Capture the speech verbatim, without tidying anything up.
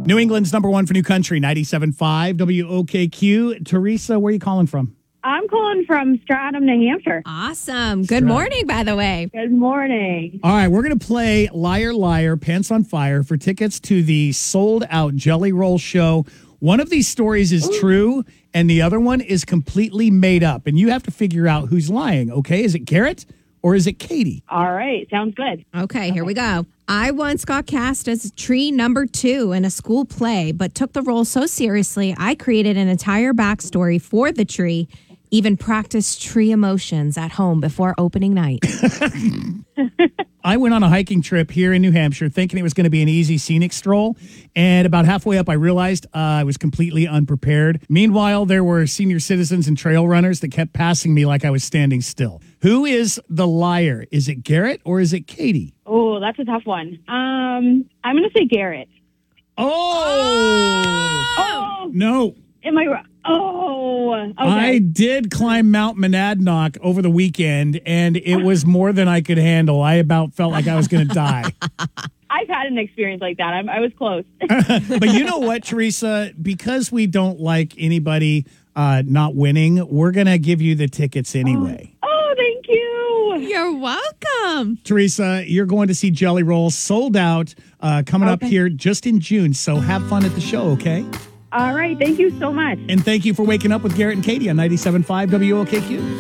New England's number one for new country, ninety-seven point five W O K Q. Teresa, where are you calling from? I'm calling from Stratham, New Hampshire. Awesome. Good morning, by the way. Good morning. All right, we're going to play Liar, Liar, Pants on Fire for tickets to the sold-out Jelly Roll show. One of these stories is Ooh. true, and the other one is completely made up. And you have to figure out who's lying, okay? Is it Garrett or is it Katie? All right, sounds good. Okay, here we go. I once got cast as tree number two in a school play, but took the role so seriously, I created an entire backstory for the tree, even practiced tree emotions at home before opening night. I went on a hiking trip here in New Hampshire thinking it was going to be an easy scenic stroll. And about halfway up, I realized uh, I was completely unprepared. Meanwhile, there were senior citizens and trail runners that kept passing me like I was standing still. Who is the liar? Is it Garrett or is it Katie? Oh, that's a tough one. Um, I'm going to say Garrett. Oh! Oh! No. Am I wrong? Oh, okay. I did climb Mount Monadnock over the weekend, and it was more than I could handle. I about felt like I was going to die. I've had an experience like that. I'm, I was close. But you know what, Teresa? Because we don't like anybody uh, not winning, we're going to give you the tickets anyway. Oh, oh, thank you. You're welcome. Teresa, you're going to see Jelly Roll sold out uh, coming okay. up here just in June. So have fun at the show, okay? All right. Thank you so much. And thank you for waking up with Garrett and Katie on ninety-seven point five W O K Q.